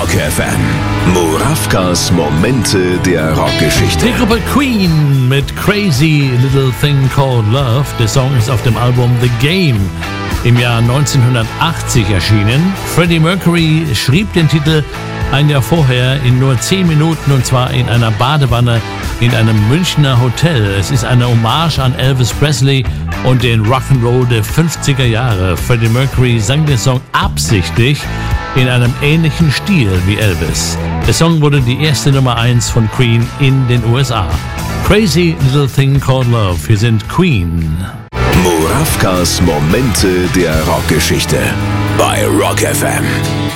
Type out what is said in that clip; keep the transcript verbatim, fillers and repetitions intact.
Rock F M. Murawkas Momente der Rockgeschichte. Die Gruppe Queen mit Crazy Little Thing Called Love. Der Song ist auf dem Album The Game im Jahr neunzehnhundertachtzig erschienen. Freddie Mercury schrieb den Titel ein Jahr vorher in nur zehn Minuten, und zwar in einer Badewanne in einem Münchner Hotel. Es ist eine Hommage an Elvis Presley und den Rock'n'Roll der fünfziger Jahre. Freddie Mercury sang den Song absichtlich in einem ähnlichen Stil wie Elvis. Der Song wurde die erste Nummer eins von Queen in den U S A. Crazy Little Thing Called Love. Hier sind Queen. Murawkas Momente der Rockgeschichte bei Rock F M.